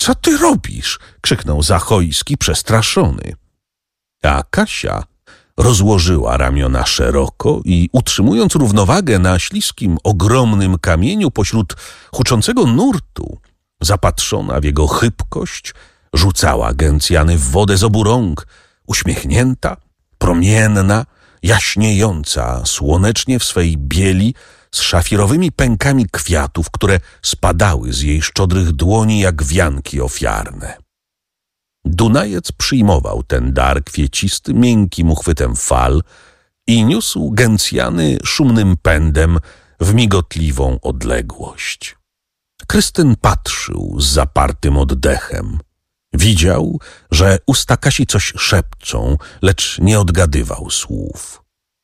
Co ty robisz? Krzyknął Zachojski przestraszony. A Kasia rozłożyła ramiona szeroko i utrzymując równowagę na śliskim, ogromnym kamieniu pośród huczącego nurtu, zapatrzona w jego chybkość, rzucała Gencjany w wodę z obu rąk, uśmiechnięta, promienna, jaśniejąca słonecznie w swej bieli, z szafirowymi pękami kwiatów, które spadały z jej szczodrych dłoni jak wianki ofiarne. Dunajec przyjmował ten dar kwiecisty miękkim uchwytem fal i niósł Gencjany szumnym pędem w migotliwą odległość. Krystyn patrzył z zapartym oddechem. Widział, że usta Kasi coś szepczą, lecz nie odgadywał słów.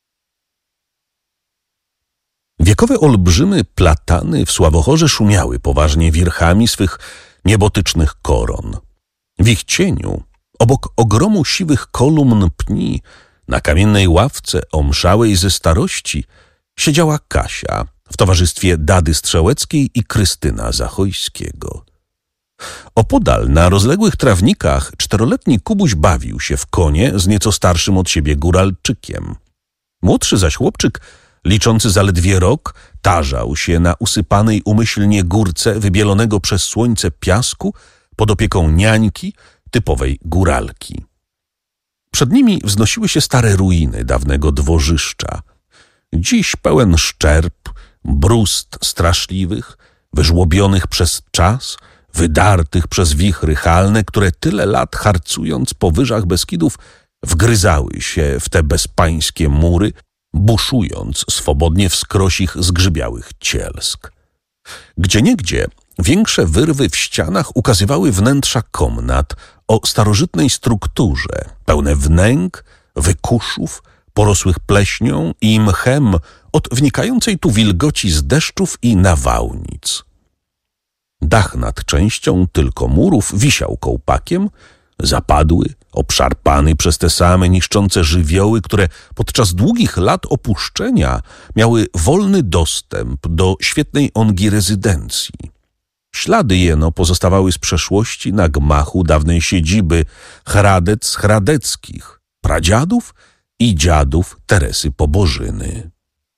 Wiekowe olbrzymy platany w Sławochorze szumiały poważnie wirchami swych niebotycznych koron. W ich cieniu, obok ogromu siwych kolumn pni, na kamiennej ławce omszałej ze starości, siedziała Kasia w towarzystwie Dady Strzełeckiej i Krystyna Zachojskiego. Opodal na rozległych trawnikach 4-letni Kubuś bawił się w konie z nieco starszym od siebie góralczykiem. Młodszy zaś chłopczyk, liczący zaledwie rok, tarzał się na usypanej umyślnie górce wybielonego przez słońce piasku pod opieką niańki, typowej góralki. Przed nimi wznosiły się stare ruiny dawnego dworzyszcza. Dziś pełen szczerb, brust straszliwych, wyżłobionych przez czas, wydartych przez wichry halne, które tyle lat harcując po wyżach Beskidów wgryzały się w te bezpańskie mury, buszując swobodnie w skrosich zgrzybiałych cielsk. Gdzieniegdzie większe wyrwy w ścianach ukazywały wnętrza komnat o starożytnej strukturze, pełne wnęk, wykuszów, porosłych pleśnią i mchem od wnikającej tu wilgoci z deszczów i nawałnic. Dach nad częścią tylko murów wisiał kołpakiem, zapadły, obszarpany przez te same niszczące żywioły, które podczas długich lat opuszczenia miały wolny dostęp do świetnej ongi rezydencji. Ślady jeno pozostawały z przeszłości na gmachu dawnej siedziby Hradec-Hradeckich, pradziadów i dziadów Teresy Pobożyny.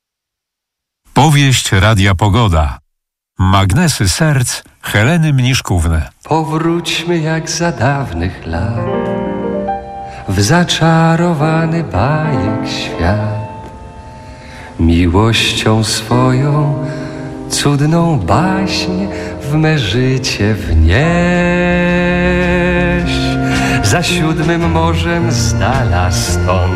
Powieść Radia Pogoda. Magnesy serc Heleny Mniszkówny. Powróćmy jak za dawnych lat w zaczarowany bajek świat. Miłością swoją cudną baśń w me życie wnieść. Za 7 morzem z dala stąd